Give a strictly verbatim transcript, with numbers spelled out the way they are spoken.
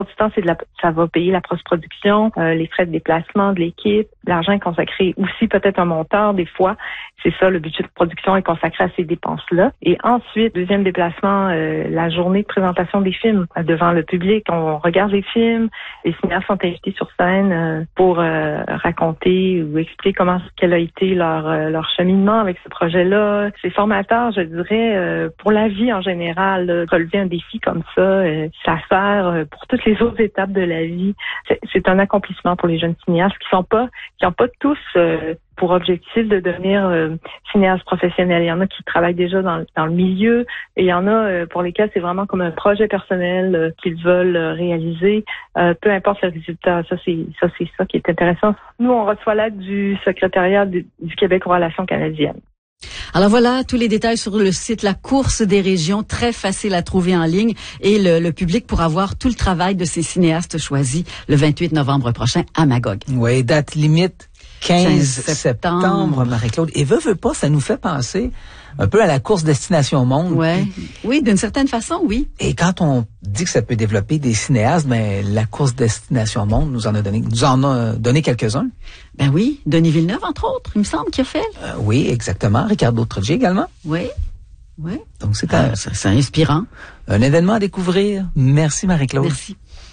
du temps, c'est de la, ça va payer la post-production, euh, les frais de déplacement de l'équipe, l'argent est consacré aussi peut-être un monteur des fois. C'est ça, le budget de production est consacré à ces dépenses-là. Et ensuite, deuxième déplacement, euh, la journée de présentation des films euh, devant le public. On regarde les films, les cinéastes sont invités sur scène euh, pour euh, raconter ou expliquer comment quel a été leur euh, leur cheminement avec ce projet-là. C'est formateur, je dirais, euh, pour la vie en général. Là, relever un défi comme ça, euh, ça sert euh, pour toutes les autres étapes de la vie. C'est, c'est un accomplissement pour les jeunes cinéastes qui sont pas, qui ont pas tous euh, pour objectif de devenir euh, cinéaste professionnel. Il y en a qui travaillent déjà dans, dans le milieu et il y en a euh, pour lesquels c'est vraiment comme un projet personnel euh, qu'ils veulent euh, réaliser. Euh, peu importe le résultat, ça c'est ça c'est ça qui est intéressant. Nous, on reçoit l'aide du secrétariat du, du Québec aux relations canadiennes. Alors voilà, tous les détails sur le site La Course des régions, très facile à trouver en ligne et le, le public pourra voir tout le travail de ces cinéastes choisis le vingt-huit novembre prochain à Magog. Oui, date limite quinze septembre, septembre, Marie-Claude. Et veut, veut pas, ça nous fait penser un peu à la course Destination Monde. Ouais. Oui, d'une certaine façon, oui. Et quand on dit que ça peut développer des cinéastes, ben la course Destination Monde nous en a donné, nous en a donné quelques-uns. Ben oui, Denis Villeneuve, entre autres, il me semble qu'il a fait. Euh, oui, exactement. Ricardo Trogi également. Oui, oui. Donc c'est Ah, un, c'est inspirant. un événement à découvrir. Merci Marie-Claude. Merci.